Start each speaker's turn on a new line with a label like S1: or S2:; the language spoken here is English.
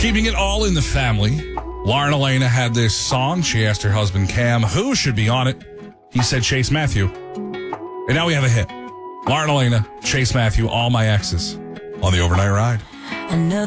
S1: Keeping it all in the family. Lauren Elena had this song. She asked her husband Cam who should be on it. He said Chase Matthew. And now we have a hit. Lauren Elena, Chase Matthew, All My Exes on the Overnight Ride.